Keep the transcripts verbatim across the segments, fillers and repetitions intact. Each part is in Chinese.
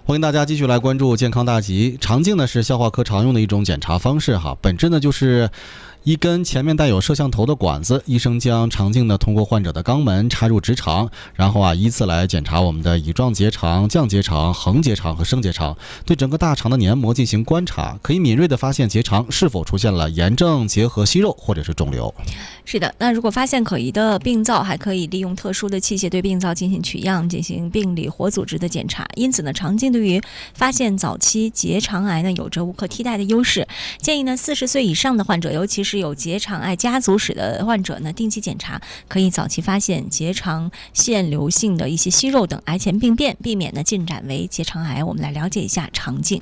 欢迎大家继续来关注健康大集。肠镜呢是消化科常用的一种检查方式哈，本质呢就是一根前面带有摄像头的管子，医生将肠镜呢通过患者的肛门插入直肠，然后啊依次来检查我们的乙状结肠、降结肠、横结肠和升结肠，对整个大肠的黏膜进行观察，可以敏锐地发现结肠是否出现了炎症、结核、息肉或者是肿瘤。 是的，那如果发现可疑的病灶，还可以利用特殊的器械对病灶进行取样，进行病理活组织的检查。因此呢，肠镜对于发现早期结肠癌呢有着无可替代的优势。建议呢，四十岁以上的患者，尤其是有结肠癌家族史的患者呢，定期检查，可以早期发现结肠腺瘤性的一些息肉等癌前病变，避免呢进展为结肠癌。我们来了解一下肠镜。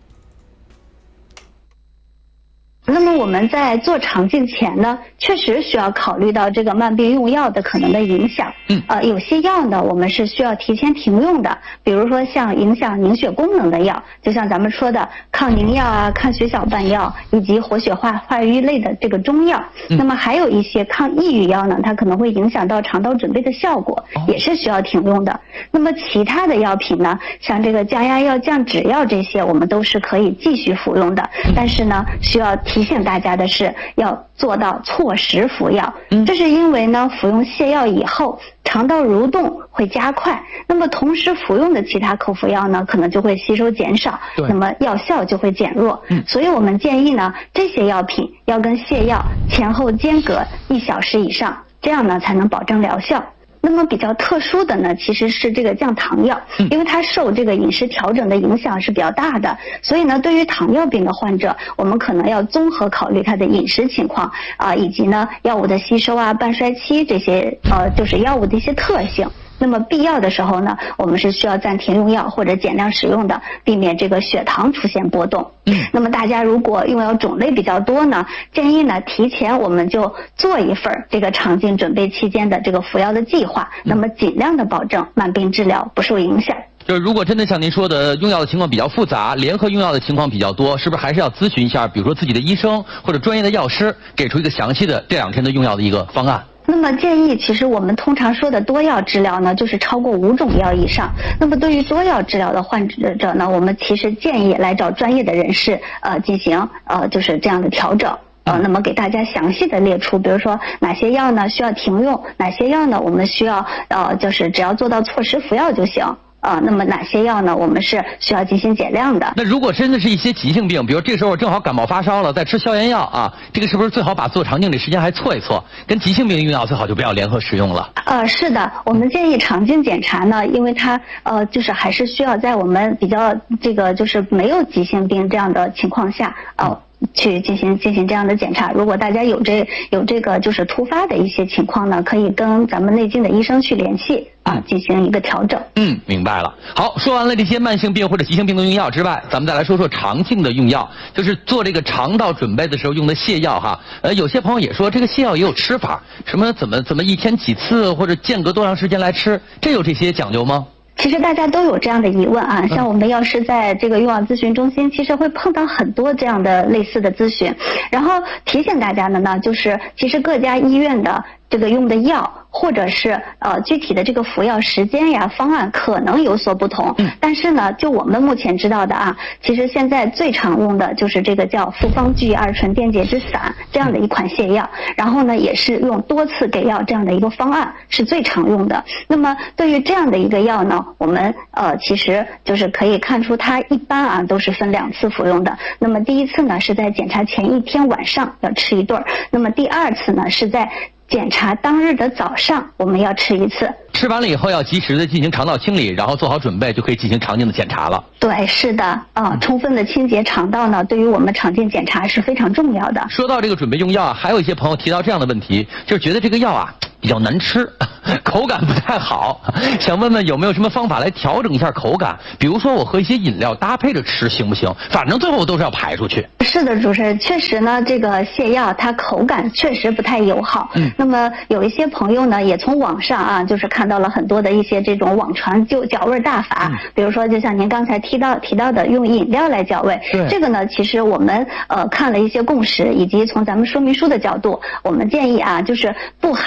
那么我们在做肠镜前呢，确实需要考虑到这个慢病用药的可能的影响。嗯，呃，有些药呢，我们是需要提前停用的，比如说像影响凝血功能的药，就像咱们说的抗凝药啊、抗血小板药以及活血化化瘀类的这个中药。嗯、那么还有一些抗抑郁药呢，它可能会影响到肠道准备的效果，也是需要停用的。那么其他的药品呢，像这个降压药、降脂药这些，我们都是可以继续服用的，但是呢，需要提醒大家的是要做到错时服药。这是因为呢，服用泻药以后，肠道蠕动会加快，那么同时服用的其他口服药呢，可能就会吸收减少，那么药效就会减弱。嗯，所以我们建议呢，这些药品要跟泻药前后间隔一小时以上，这样呢才能保证疗效。那么比较特殊的呢，其实是这个降糖药，因为它受这个饮食调整的影响是比较大的，所以呢，对于糖尿病的患者，我们可能要综合考虑他的饮食情况啊、呃，以及呢药物的吸收啊、半衰期这些呃，就是药物的一些特性。那么必要的时候呢，我们是需要暂停用药或者减量使用的，避免这个血糖出现波动。嗯，那么大家如果用药种类比较多呢，建议呢提前我们就做一份这个肠镜准备期间的这个服药的计划，那么尽量的保证慢病治疗不受影响。 就是如果真的像您说的，用药的情况比较复杂，联合用药的情况比较多，是不是还是要咨询一下，比如说自己的医生或者专业的药师，给出一个详细的这两天的用药的一个方案？ 那么建议，其实我们通常说的多药治疗呢，就是超过五种药以上。那么对于多药治疗的患者呢，我们其实建议来找专业的人士呃进行呃就是这样的调整。呃，那么给大家详细的列出，比如说哪些药呢需要停用，哪些药呢我们需要呃就是只要做到错时服药就行。啊，那么哪些药呢？我们是需要进行减量的。 那如果真的是一些急性病，比如这时候正好感冒发烧了，在吃消炎药啊，这个是不是最好把做肠镜的时间还错一错？跟急性病用药最好就不要联合使用了。 呃，是的，我们建议肠镜检查呢，因为它呃就是还是需要在我们比较这个就是没有急性病这样的情况下呃。嗯去进行进行这样的检查。如果大家有这有这个就是突发的一些情况呢，可以跟咱们内镜的医生去联系啊，进行一个调整。 嗯，明白了。好，说完了这些慢性病或者急性病的用药之外，咱们再来说说肠镜的用药，就是做这个肠道准备的时候用的泻药哈。呃，有些朋友也说这个泻药也有吃法，什么怎么怎么一天几次或者间隔多长时间来吃，这有这些讲究吗？ 其实大家都有这样的疑问啊，像我们要是在这个用药咨询中心，其实会碰到很多这样的类似的咨询，然后提醒大家的呢，就是其实各家医院的这个用的药，或者是呃具体的这个服药时间呀、方案可能有所不同。嗯，但是呢，就我们目前知道的啊，其实现在最常用的就是这个叫复方聚乙二醇电解质散这样的一款泻药，然后呢也是用多次给药这样的一个方案是最常用的。那么对于这样的一个药呢，我们呃其实就是可以看出它一般啊都是分两次服用的。那么第一次呢是在检查前一天晚上要吃一顿，那么第二次呢是在检查当日的早上我们要吃一次。 吃完了以后要及时的进行肠道清理，然后做好准备就可以进行肠镜的检查了。 对，是的啊、呃，充分的清洁肠道呢，对于我们肠镜检查是非常重要的。 说到这个准备用药啊，还有一些朋友提到这样的问题，就是觉得这个药啊比较难吃，口感不太好，想问问有没有什么方法来调整一下口感？比如说我和一些饮料搭配着吃行不行？反正最后都是要排出去。 是的，主持人，确实呢，这个泻药它口感确实不太友好。嗯，那么有一些朋友呢，也从网上啊，就是看到了很多的一些这种网传就搅味大法，嗯、比如说就像您刚才提到提到的，用饮料来搅味。对，这个呢，其实我们呃看了一些共识，以及从咱们说明书的角度，我们建议啊，就是不含电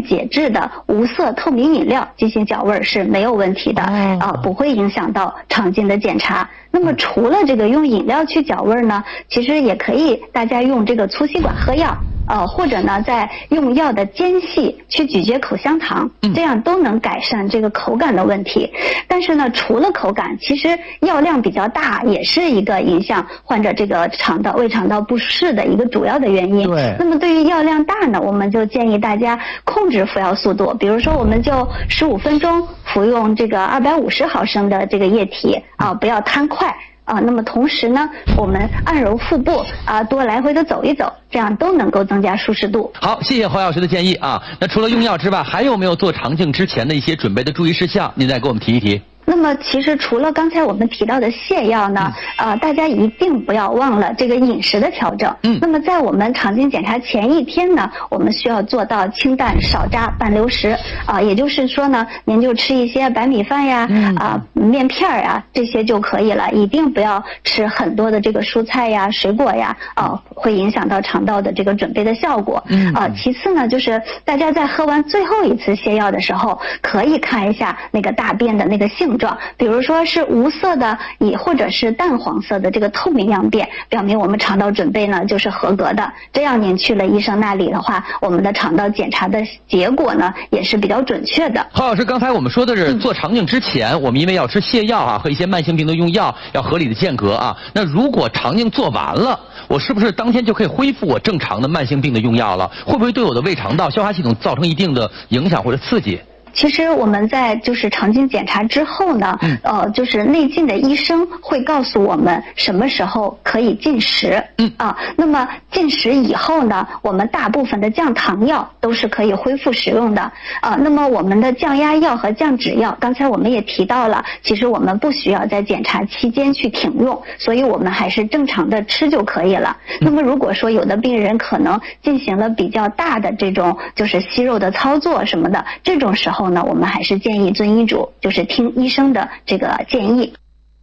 解质的无色透明饮料进行搅味是没有问题的啊、呃，不会影响到肠镜的检查。那么除了这个用饮料去搅味呢，其实也可以大家用这个粗吸管喝药。呃，或者呢，在用药的间隙去咀嚼口香糖，这样都能改善这个口感的问题。但是呢，除了口感，其实药量比较大，也是一个影响患者这个肠道胃肠道不适的一个主要的原因。 对。 那么对于药量大呢，我们就建议大家控制服药速度，比如说我们就十五分钟服用这个二百五十毫升的这个液体啊，不要贪快。啊，那么同时呢，我们按揉腹部啊，多来回的走一走，这样都能够增加舒适度。 好，谢谢侯老师的建议啊。那除了用药之外，还有没有做肠镜之前的一些准备的注意事项？您再给我们提一提。 那么其实除了刚才我们提到的泻药呢，嗯、呃，大家一定不要忘了这个饮食的调整。嗯。那么在我们肠镜检查前一天呢，我们需要做到清淡少炸半流食啊、呃，也就是说呢，您就吃一些白米饭呀、啊、呃、面片儿呀这些就可以了，一定不要吃很多的这个蔬菜呀、水果呀，啊、呃，会影响到肠道的这个准备的效果。嗯。啊、呃，其次呢，就是大家在喝完最后一次泻药的时候，可以看一下那个大便的那个性状，比如说是无色的，也或者是淡黄色的这个透明样便，表明我们肠道准备呢就是合格的。这样您去了医生那里的话，我们的肠道检查的结果呢也是比较准确的。 郝老师，刚才我们说的是做肠镜之前，嗯、我们因为要吃泻药啊和一些慢性病的用药要合理的间隔啊。那如果肠镜做完了，我是不是当天就可以恢复我正常的慢性病的用药了？会不会对我的胃肠道、消化系统造成一定的影响或者刺激？ 其实我们在就是肠镜检查之后呢，嗯、呃，就是内镜的医生会告诉我们什么时候可以进食。嗯啊，那么进食以后呢，我们大部分的降糖药都是可以恢复使用的啊。那么我们的降压药和降脂药，刚才我们也提到了，其实我们不需要在检查期间去停用，所以我们还是正常的吃就可以了。嗯、那么如果说有的病人可能进行了比较大的这种就是息肉的操作什么的，这种时候呢，我们还是建议遵医嘱，就是听医生的这个建议。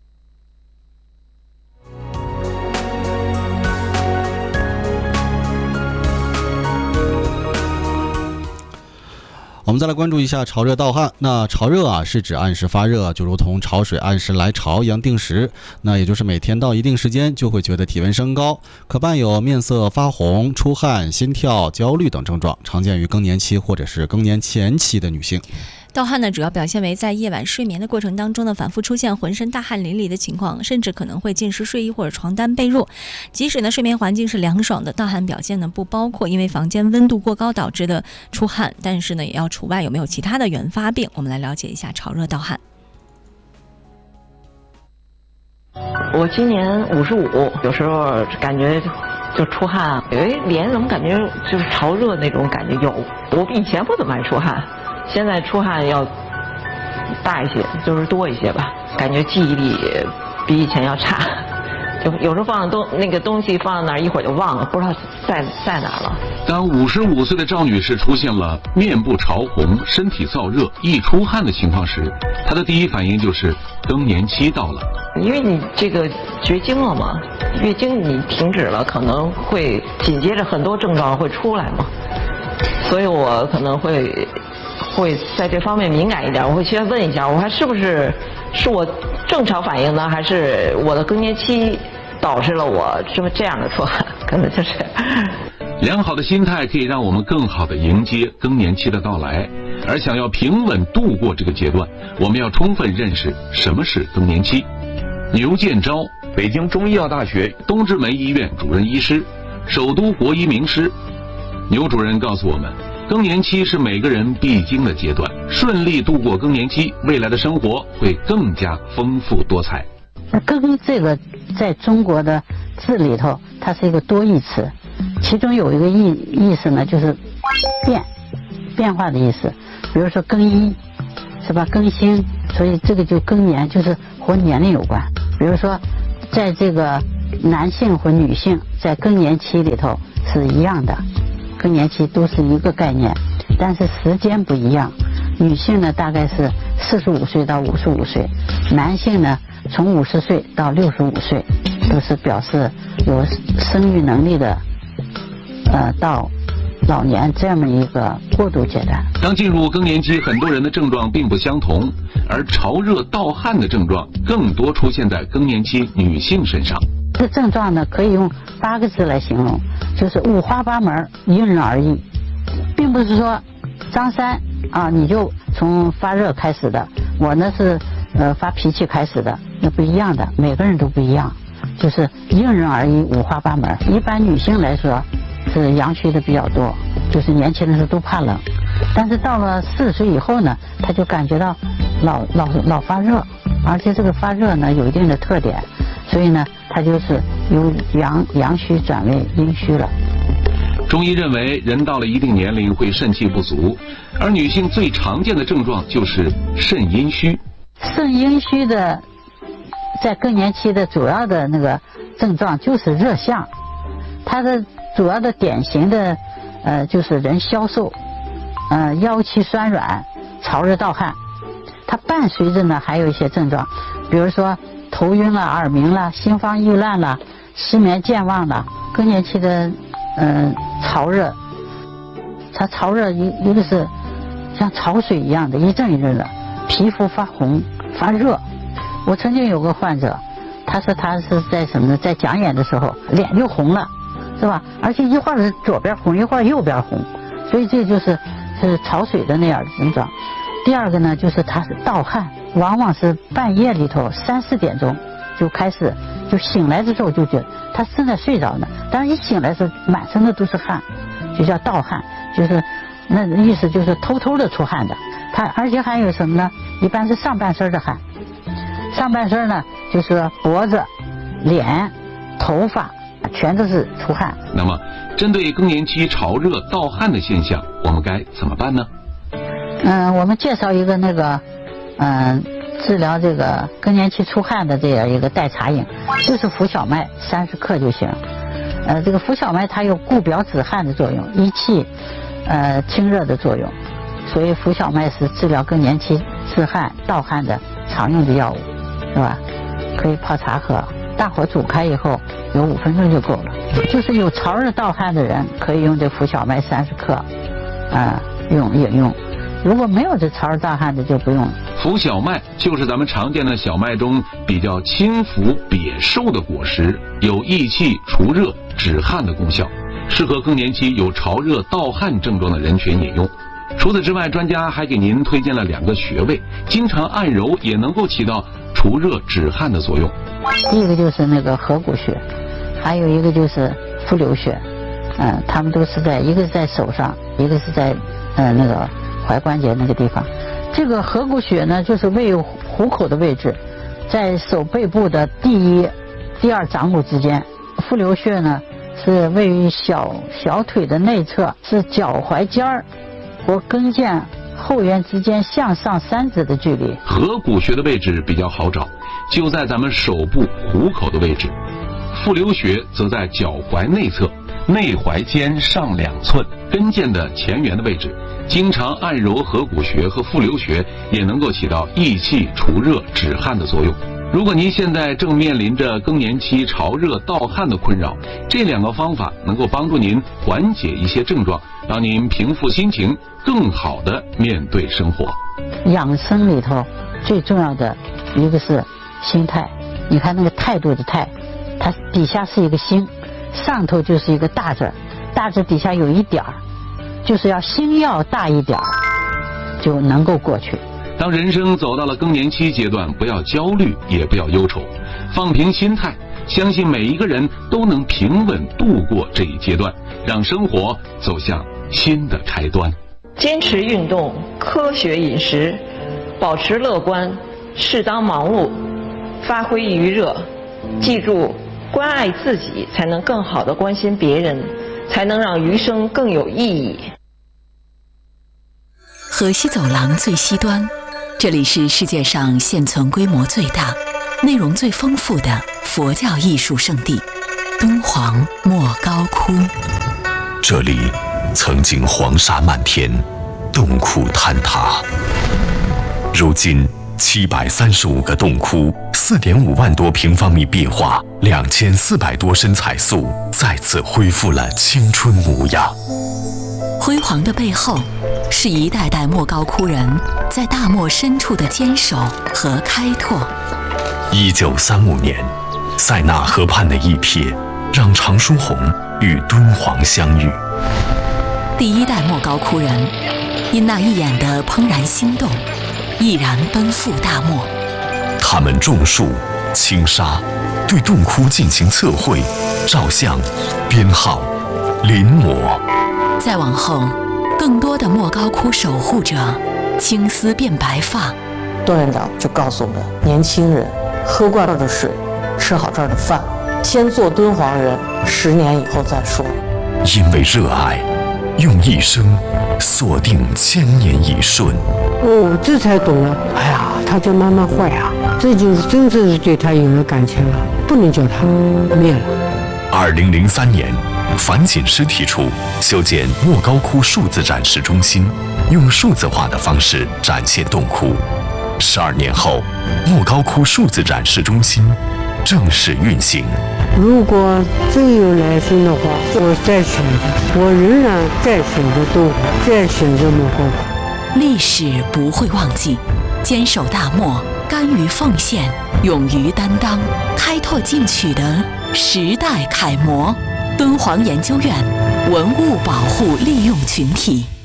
我们再来关注一下潮热盗汗。那潮热啊，是指按时发热，就如同潮水按时来潮一样定时。那也就是每天到一定时间就会觉得体温升高，可伴有面色发红、出汗、心跳、焦虑等症状，常见于更年期或者是更年前期的女性。 盗汗呢，主要表现为在夜晚睡眠的过程当中呢，反复出现浑身大汗淋漓的情况，甚至可能会浸湿睡衣或者床单被褥。即使呢睡眠环境是凉爽的，盗汗表现呢不包括因为房间温度过高导致的出汗，但是呢也要除外有没有其他的原发病。我们来了解一下潮热盗汗。 我今年五十五，有时候感觉就出汗，哎，脸怎么感觉就是潮热那种感觉有。我以前不怎么爱出汗。现在出汗要大一些，就是多一些吧，感觉记忆力比以前要差，就有时候放的东那个东西放在那儿，一会儿就忘了，不知道在在哪了。 当五十五岁的赵女士出现了面部潮红、身体燥热、易出汗的情况时，她的第一反应就是更年期到了。 因为你这个绝经了嘛，月经你停止了，可能会紧接着很多症状会出来嘛，所以我可能会。会在这方面敏感一点，我会先问一下，我还是不是是我正常反应呢，还是我的更年期导致了我这么这样的出汗？可能就是。 良好的心态可以让我们更好地迎接更年期的到来，而想要平稳度过这个阶段，我们要充分认识什么是更年期。牛建昭，北京中医药大学东直门医院主任医师，首都国医名师。牛主任告诉我们，更年期是每个人必经的阶段，顺利度过更年期，未来的生活会更加丰富多彩。 更这个在中国的字里头，它是一个多义词，其中有一个意意思呢，就是变变化的意思。比如说更衣，是吧？更新，所以这个就更年就是和年龄有关。比如说，在这个男性和女性在更年期里头是一样的。更年期都是一个概念，但是时间不一样。女性呢大概是四十五岁到五十五岁，男性呢从五十岁到六十五岁，都是表示有生育能力的，呃，到老年这么一个过渡阶段。 当进入更年期，很多人的症状并不相同，而潮热盗汗的症状更多出现在更年期女性身上。 这症状呢，可以用八个字来形容，就是五花八门，因人而异，并不是说张三啊你就从发热开始的，我呢是呃发脾气开始的，那不一样的，每个人都不一样，就是因人而异，五花八门。一般女性来说是阳虚的比较多，就是年轻的时候都怕冷，但是到了四十岁以后呢，她就感觉到老老老发热，而且这个发热呢有一定的特点，所以呢她就是由阳阳虚转为阴虚了。 中医认为，人到了一定年龄会肾气不足，而女性最常见的症状就是肾阴虚。 肾阴虚的在更年期的主要的那个症状就是热象，它的主要的典型的呃就是人消瘦，呃腰膝酸软，潮热盗汗。它伴随着呢还有一些症状，比如说头晕啦、耳鸣啦、心慌意乱啦、失眠健忘啦。更年期的嗯、呃、潮热，它潮热一一个是像潮水一样的一阵一阵的，皮肤发红发热。我曾经有个患者，他说他是在什么呢？在讲演的时候脸就红了，是吧？而且一会儿是左边红，一会儿右边红，所以这就是是潮水的那样的症状。第二个呢，就是他是盗汗，往往是半夜里头三四点钟就开始，就醒来的时候就觉得他正在睡着呢，但是一醒来的时候满身的都是汗，就叫盗汗，就是那意思就是偷偷的出汗的。他而且还有什么呢？一般是上半身的汗，上半身呢就是脖子、脸、头发全都是出汗。 那么，针对更年期潮热盗汗的现象，我们该怎么办呢？ 嗯，我们介绍一个那个，嗯，治疗这个更年期出汗的这样一个代茶饮，就是浮小麦三十克就行。呃，这个浮小麦它有固表止汗的作用，益气，呃，清热的作用，所以浮小麦是治疗更年期致汗、盗汗的常用的药物，是吧？可以泡茶喝，大火煮开以后，有五分钟就够了。就是有潮热盗汗的人，可以用这浮小麦三十克，啊、呃，用饮用。如果没有这潮热盗汗的就不用。 浮小麦就是咱们常见的小麦中比较轻浮瘪瘦的果实，有益气除热止汗的功效，适合更年期有潮热盗汗症状的人群饮用。除此之外，专家还给您推荐了两个穴位，经常按揉也能够起到除热止汗的作用。 一个就是那个合谷穴，还有一个就是复流穴，嗯、呃，他们都是在一个是在手上，一个是在呃那个踝关节那个地方。这个合谷穴呢，就是位于虎口的位置，在手背部的第一、第二掌骨之间。复流穴呢，是位于小小腿的内侧，是脚踝尖儿或跟腱后缘之间向上三指的距离。 合谷穴的位置比较好找，就在咱们手部虎口的位置。复流穴则在脚踝内侧，内踝尖上两寸，跟腱的前缘的位置。经常按揉合谷穴和复流穴，也能够起到益气除热止汗的作用。如果您现在正面临着更年期潮热盗汗的困扰，这两个方法能够帮助您缓解一些症状，让您平复心情，更好的面对生活。 养生里头最重要的一个是心态，你看那个态度的态，它底下是一个心，上头就是一个大字，大字底下有一点儿，就是要心要大一点儿，就能够过去。 当人生走到了更年期阶段，不要焦虑，也不要忧愁，放平心态，相信每一个人都能平稳度过这一阶段，让生活走向新的开端。 坚持运动，科学饮食，保持乐观，适当忙碌，发挥余热。记住，关爱自己，才能更好地关心别人，才能让余生更有意义。 河西走廊最西端，这里是世界上现存规模最大、内容最丰富的佛教艺术圣地——敦煌莫高窟。 这里曾经黄沙漫天，洞窟坍塌。如今七百三十五个洞窟，四点五万多平方米壁画，两千四百多身彩塑，再次恢复了青春模样。 辉煌的背后，是一代代莫高窟人在大漠深处的坚守和开拓。 一九三五年，塞纳河畔的一瞥，让常书鸿与敦煌相遇。 第一代莫高窟人因那一眼的怦然心动，毅然奔赴大漠。 他们种树、清沙，对洞窟进行测绘、照相、编号、临摹。 再往后，更多的莫高窟守护者青丝变白发。 段院长就告诉我们，年轻人喝惯这儿的水，吃好这儿的饭，先做敦煌人，十年以后再说。 因为热爱，用一生锁定千年一瞬。 我这才懂了，哎呀，他叫慢慢坏啊，这就是真正是对他有了感情了，不能叫他灭了。 二零零三年，樊锦诗提出修建莫高窟数字展示中心，用数字化的方式展现洞窟。十二年后，莫高窟数字展示中心正式运行。 如果真有来生的话，我再选择，我仍然再选择洞窟，再选择莫高窟。 历史不会忘记，坚守大漠，甘于奉献，勇于担当，开拓进取的时代楷模。敦煌研究院文物保护利用群体。